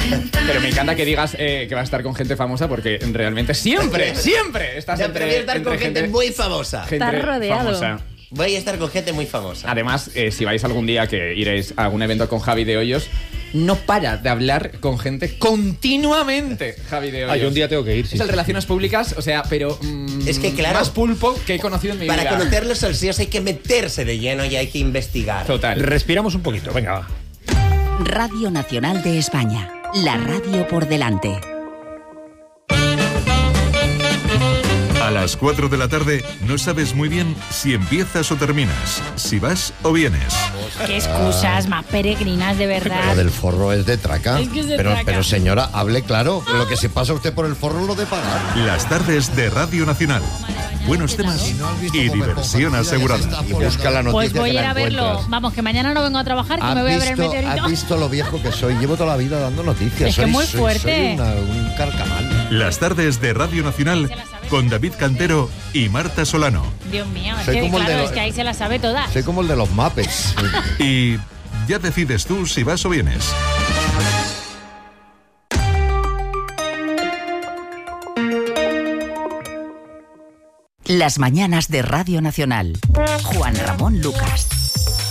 Pero me encanta que digas que vas a estar con gente famosa porque realmente siempre estás Voy a estar con gente muy famosa. Estás rodeado. famosa. Voy a estar con gente muy famosa. Además, si vais algún día que iréis a algún evento con Javi de Hoyos, no para de hablar con gente continuamente, Javi de Hoyos. Yo un día tengo que ir, sí. Es el Relaciones Públicas, o sea, pero es que claro, más pulpo que he conocido en mi vida. Para conocer los salseos hay que meterse de lleno y hay que investigar. Total. Respiramos un poquito, venga, va. Radio Nacional de España. La radio por delante. A las 4 de la tarde no sabes muy bien si empiezas o terminas, si vas o vienes. Qué excusas más peregrinas, de verdad. Lo del forro es de traca. Es que es de pero, traca. pero señora, hable claro. Lo que se pasa usted por el forro lo de pagar. Las tardes de Radio Nacional. Buenos temas y diversión asegurada. Y busca la noticia. Pues voy a que ir la a verlo. encuentras. Vamos, que mañana no vengo a trabajar, que me voy a ver el meteorito. ¿Has visto lo viejo que soy? Llevo toda la vida dando noticias. Es que muy fuerte. Soy un carcamal. Las tardes de Radio Nacional con David Cantero y Marta Solano. Dios mío, es Soy que como el de claro, los- es que ahí se la sabe toda. Soy como el de los Muppets. Y ya decides tú si vas o vienes. Las mañanas de Radio Nacional. Juan Ramón Lucas.